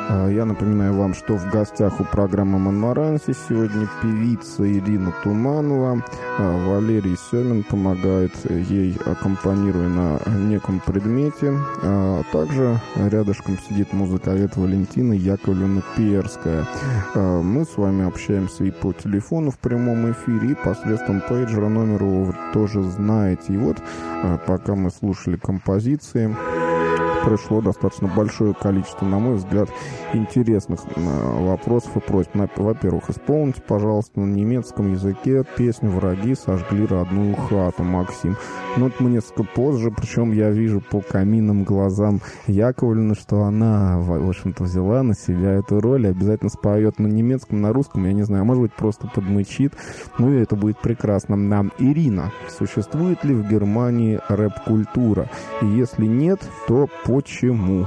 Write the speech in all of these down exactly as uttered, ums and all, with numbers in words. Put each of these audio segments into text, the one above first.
Я напоминаю вам, что в гостях у программы «Монмаранси» сегодня певица Ирина Туманова. Валерий Семин помогает ей, аккомпанируя на неком предмете. Также рядышком сидит музыковед Валентина Яковлевна Перская. Мы с вами общаемся и по телефону в прямом эфире, и посредством пейджера, номер вы тоже знаете. И вот, пока мы слушали композиции, пришло достаточно большое количество, на мой взгляд, интересных вопросов и просьб. Во-первых, исполните, пожалуйста, на немецком языке песню «Враги сожгли родную хату», Максим. Ну, это мы несколько позже, причем я вижу по каминным глазам Яковлевны, что она, в общем-то, взяла на себя эту роль и обязательно споет на немецком, на русском, я не знаю, может быть, просто подмычит. Ну, и это будет прекрасно. Нам Ирина, существует ли в Германии рэп-культура? И если нет, то почему?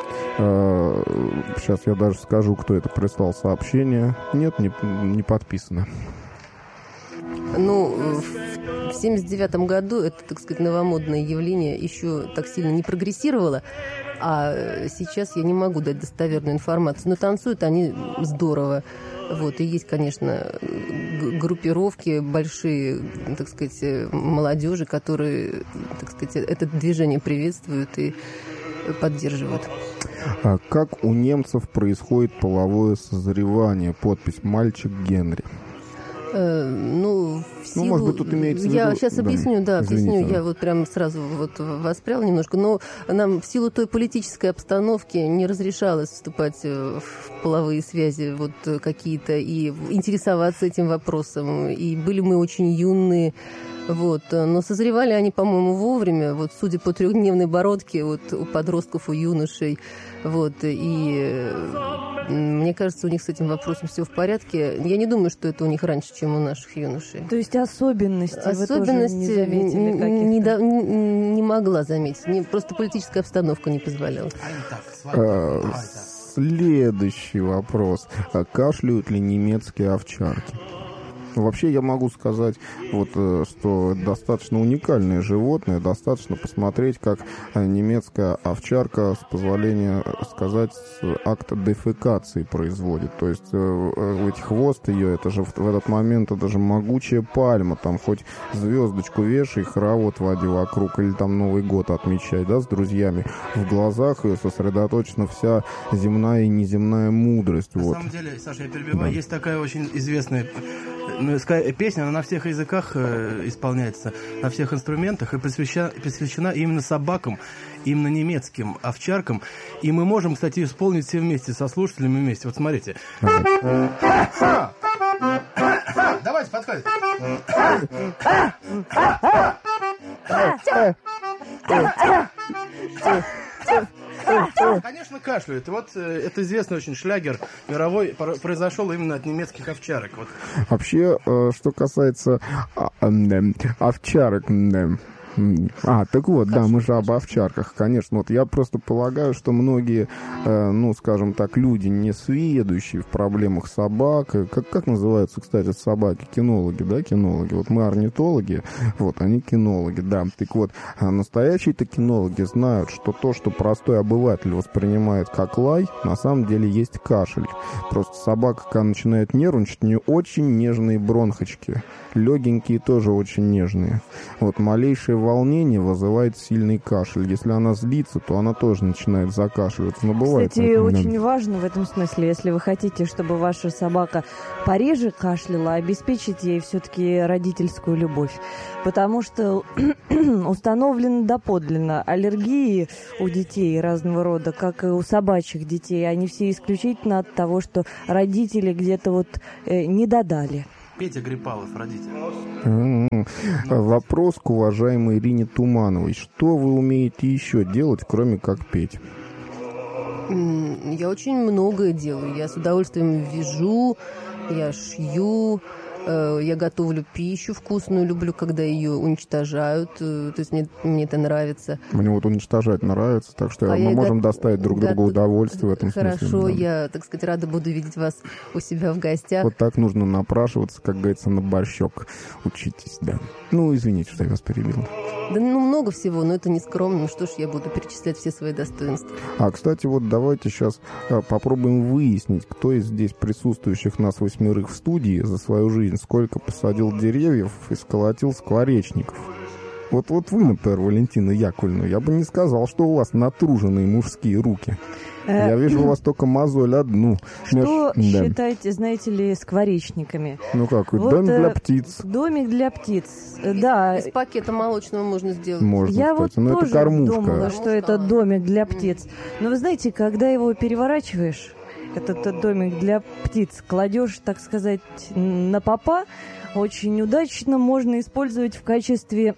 Сейчас я даже скажу, кто это прислал сообщение. Нет, не, не подписано. Ну, в семьдесят девятом году это, так сказать, новомодное явление еще так сильно не прогрессировало, а сейчас я не могу дать достоверную информацию. Но танцуют они здорово. Вот, и есть, конечно, группировки большие, так сказать, молодежи, которые, так сказать, это движение приветствуют и поддерживают. А как у немцев происходит половое созревание? Подпись «Мальчик Генри». Э, ну, в силу... ну, может быть, тут имеется в виду... Я сейчас да, объясню, да, извините. объясню. Я вот прям сразу вот воспряла немножко. Но нам в силу той политической обстановки не разрешалось вступать в половые связи вот какие-то и интересоваться этим вопросом. И были мы очень юные. Вот. Но созревали они, по-моему, вовремя, вот, судя по трехдневной бородке вот, у подростков, у юношей. Вот. И мне кажется, у них с этим вопросом все в порядке. Я не думаю, что это у них раньше, чем у наших юношей. То есть особенности, особенности вы тоже не заметили не, до, не, не могла заметить. Не, просто политическая обстановка не позволяла. А, следующий вопрос. А кашляют ли немецкие овчарки? Вообще я могу сказать, вот, что это достаточно уникальное животное, достаточно посмотреть, как немецкая овчарка, с позволения сказать, акт дефекации производит. То есть ведь хвост ее, это же в этот момент, это же могучая пальма, там хоть звездочку вешай, хоровод води вокруг, или там Новый год отмечай, да, с друзьями. В глазах ее сосредоточена вся земная и неземная мудрость. На вот. самом деле, Саша, я перебиваю, Да. есть такая очень известная... Ну, песня, она на всех языках э, исполняется, на всех инструментах и посвящена, посвящена именно собакам, именно немецким овчаркам. И мы можем, кстати, исполнить все вместе, со слушателями вместе. Вот смотрите. Давайте, подходите. Конечно, кашляют. И вот э, это известный очень шлягер мировой произошел именно от немецких овчарок. Вот. Вообще, э, что касается а, э, овчарок... Э, А, так вот, да, мы же об овчарках, конечно. Вот я просто полагаю, что многие, э, ну, скажем так, люди, не сведущие в проблемах собак, как, как называются, кстати, собаки? Кинологи, да, кинологи? Вот мы орнитологи, вот, они кинологи, да. Так вот, настоящие-то кинологи знают, что то, что простой обыватель воспринимает как лай, на самом деле есть кашель. Просто собака, когда начинает нервничать, у нее очень нежные бронхочки. Легенькие тоже очень нежные. Вот, малейшее волнение вызывает сильный кашель. Если она злится, то она тоже начинает закашливаться. Но бывает, кстати, это, очень да. важно в этом смысле, если вы хотите, чтобы ваша собака пореже кашляла, обеспечить ей все-таки родительскую любовь. Потому что установлено доподлинно аллергии у детей разного рода, как и у собачьих детей, они все исключительно от того, что родители где-то вот э, не додали. Петя Грипалов, родитель. Mm-hmm. Вопрос к уважаемой Ирине Тумановой. Что вы умеете еще делать, кроме как петь? Я очень многое делаю. Я с удовольствием вяжу, я шью, Э, я готовлю пищу вкусную, люблю, когда ее уничтожают. Э, то есть мне, мне это нравится. Мне вот уничтожать нравится, так что А мы можем го- доставить друг другу го- удовольствие в этом Хорошо, смысле. Хорошо, Да. я, так сказать, рада буду видеть вас у себя в гостях. Вот так нужно напрашиваться, как говорится, на борщок. Учитесь, да. Ну, извините, что я вас перебил. Да ну много всего, но это не скромно. Ну что ж, я буду перечислять все свои достоинства. А, кстати, вот давайте сейчас а, попробуем выяснить, кто из здесь присутствующих нас восьмерых в студии за свою жизнь сколько посадил деревьев и сколотил скворечников. Вот, вот вы, например, Валентина Яковлевна, я бы не сказал, что у вас натруженные мужские руки. Я вижу у вас только мозоль одну. Что Меж... да. считаете, знаете ли, скворечниками? Ну как, Вот, домик э, для птиц. Домик для птиц, э, да. Из пакета молочного можно сделать. Можно, Я кстати, вот но тоже это кормушка. думала, что это домик для птиц. Но вы знаете, когда его переворачиваешь, этот, этот домик для птиц, кладешь, так сказать, на попа, очень удачно можно использовать в качестве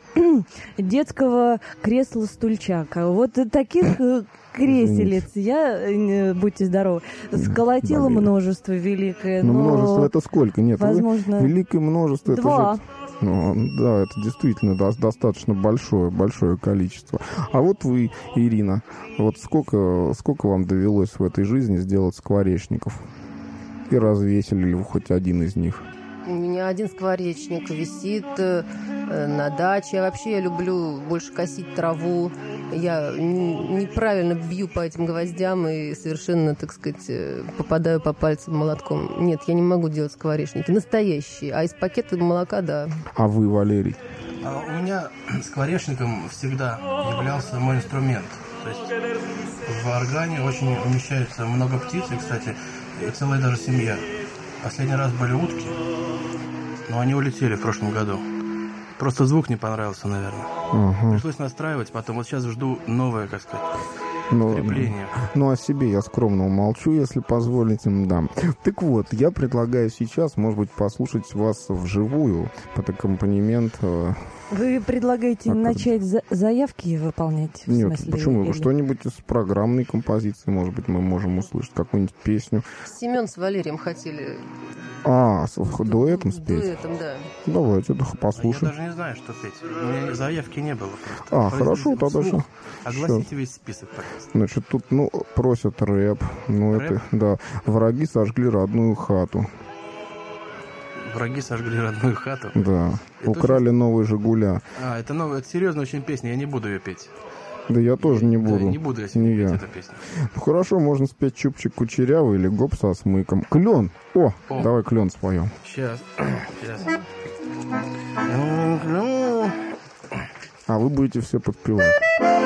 детского кресла-стульчака. Вот таких э, креселец я, э, будьте здоровы, сколотила Болею. множество великое. Ну, но, множество это сколько? Нет, возможно, вы- великое множество. два. Это же, ну, да, это действительно до- достаточно большое, большое количество. А вот вы, Ирина, вот сколько, сколько вам довелось в этой жизни сделать скворечников? И развесили ли вы хоть один из них? У меня один скворечник висит э, на даче. А вообще я люблю больше косить траву. Я н- неправильно бью по этим гвоздям и совершенно, так сказать, э, попадаю по пальцам молотком. Нет, я не могу делать скворечники. Настоящие. А из пакета молока, да. А вы, Валерий? А у меня скворечником всегда являлся мой инструмент. То есть в органе очень умещается много птиц, и, кстати, и целая даже семья. Последний раз были утки, но они улетели в прошлом году. Просто звук не понравился, наверное. Ага. Пришлось настраивать, потом вот сейчас жду новое, как сказать, Ну, крепление. ну, о себе я скромно умолчу, если позволите, да. Так вот, я предлагаю сейчас, может быть, послушать вас вживую под аккомпанемент... э, Вы предлагаете А как? начать за- заявки выполнять? В Нет, смысле, почему? или- Что-нибудь из программной композиции, может быть, мы можем услышать какую-нибудь песню. Семен с Валерием хотели А, с в- дуэтом спеть? дуэтом, да. Давайте, да, А я послушаем. даже не знаю, что петь. У меня заявки не было просто. А, Произносите хорошо, тогда вслух. же. Огласите весь список, пожалуйста. Значит, тут, ну, просят рэп. Ну, Рэп? это, да. Враги сожгли родную хату. Враги сожгли родную хату. Да. Это Украли новый «Жигуля». А, это новая, это серьезная очень песня, я не буду ее петь. Да я тоже не Да, буду. не буду я сегодня Не петь я. эту песню. Ну, хорошо, можно спеть «Чупчик кучерявый» или «Гоп со смыком». Клен! О, О. давай клен споем. Сейчас. Сейчас. А вы будете все подпевать.